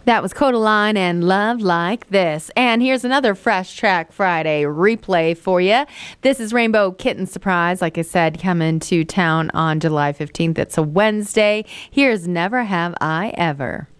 That was Codaline and Love Like This. And here's another Fresh Track Friday replay for you. This is Rainbow Kitten Surprise, like I said, coming to town on July 15th. It's a Wednesday. Here's Never Have I Ever.